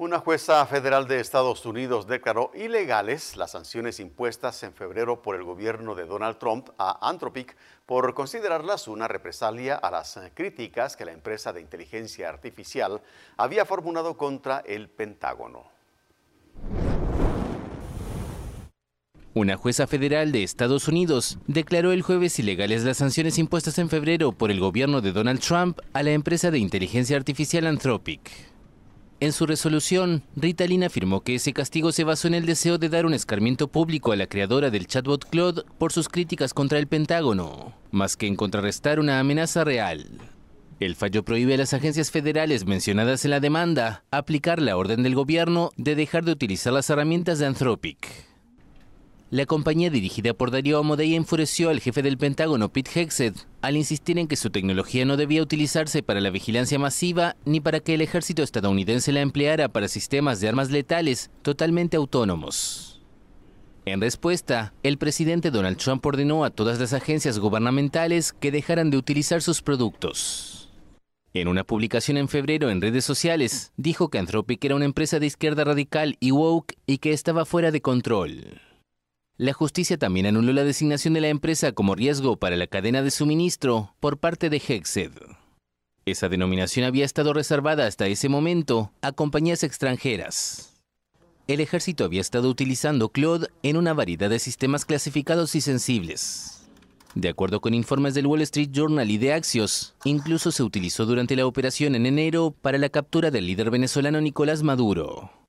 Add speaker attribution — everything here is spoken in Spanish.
Speaker 1: Una jueza federal de Estados Unidos declaró ilegales las sanciones impuestas en febrero por el gobierno de Donald Trump a Anthropic por considerarlas una represalia a las críticas que la empresa de inteligencia artificial había formulado contra el Pentágono.
Speaker 2: Una jueza federal de Estados Unidos declaró el jueves ilegales las sanciones impuestas en febrero por el gobierno de Donald Trump a la empresa de inteligencia artificial Anthropic. En su resolución, Rita Lynn afirmó que ese castigo se basó en el deseo de dar un escarmiento público a la creadora del chatbot Claude por sus críticas contra el Pentágono, más que en contrarrestar una amenaza real. El fallo prohíbe a las agencias federales mencionadas en la demanda aplicar la orden del gobierno de dejar de utilizar las herramientas de Anthropic. La compañía dirigida por Darío Amodei enfureció al jefe del Pentágono, Pete Hegseth, al insistir en que su tecnología no debía utilizarse para la vigilancia masiva ni para que el ejército estadounidense la empleara para sistemas de armas letales totalmente autónomos. En respuesta, el presidente Donald Trump ordenó a todas las agencias gubernamentales que dejaran de utilizar sus productos. En una publicación en febrero en redes sociales, dijo que Anthropic era una empresa de izquierda radical y woke y que estaba fuera de control. La justicia también anuló la designación de la empresa como riesgo para la cadena de suministro por parte de Hegseth. Esa denominación había estado reservada hasta ese momento a compañías extranjeras. El ejército había estado utilizando Claude en una variedad de sistemas clasificados y sensibles. De acuerdo con informes del Wall Street Journal y de Axios, incluso se utilizó durante la operación en enero para la captura del líder venezolano Nicolás Maduro.